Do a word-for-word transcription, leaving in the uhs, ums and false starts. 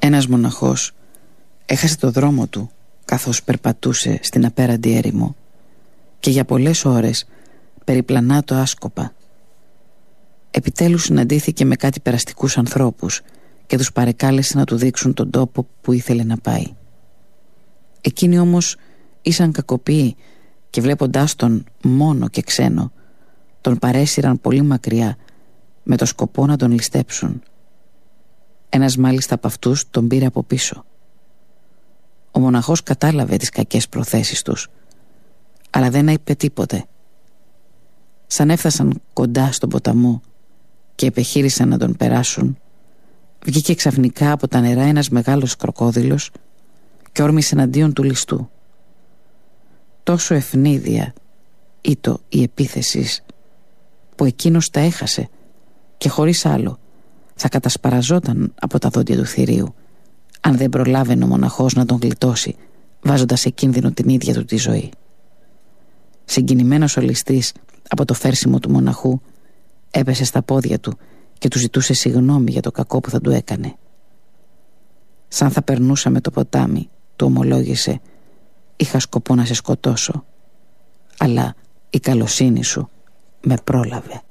Ένας μοναχός έχασε το δρόμο του καθώς περπατούσε στην απέραντη έρημο και για πολλές ώρες περιπλανά το άσκοπα. Επιτέλους συναντήθηκε με κάτι περαστικούς ανθρώπους και τους παρεκάλεσε να του δείξουν τον τόπο που ήθελε να πάει. Εκείνοι όμως ήσαν κακοποιοί και βλέποντάς τον μόνο και ξένο, τον παρέσυραν πολύ μακριά με το σκοπό να τον ληστέψουν. Ένας μάλιστα από αυτούς τον πήρε από πίσω. Ο μοναχός κατάλαβε τις κακές προθέσεις τους, αλλά δεν είπε τίποτε. Σαν έφτασαν κοντά στον ποταμό και επεχείρησαν να τον περάσουν, βγήκε ξαφνικά από τα νερά ένας μεγάλος κροκόδιλος και όρμησε εναντίον του ληστού. Τόσο ευνίδια ήτο η επίθεσης που εκείνος τα έχασε και χωρίς άλλο θα κατασπαραζόταν από τα δόντια του θηρίου αν δεν προλάβαινε ο μοναχός να τον γλιτώσει, βάζοντας σε κίνδυνο την ίδια του τη ζωή. Συγκινημένος ο ληστής από το φέρσιμο του μοναχού έπεσε στα πόδια του και του ζητούσε συγγνώμη για το κακό που θα του έκανε. Σαν θα περνούσαμε το ποτάμι, του ομολόγησε, είχα σκοπό να σε σκοτώσω, αλλά η καλοσύνη σου με πρόλαβε.